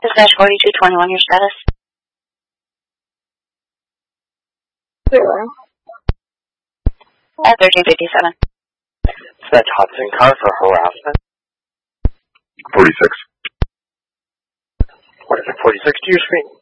Dispatch 4221, your status? 0. At 1357. Dispatch Hudson car for harassment. 46. 46 to your screen.